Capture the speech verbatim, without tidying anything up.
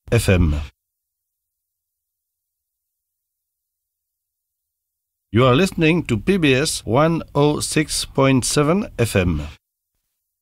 F M. You are listening to P B S one oh six point seven F M.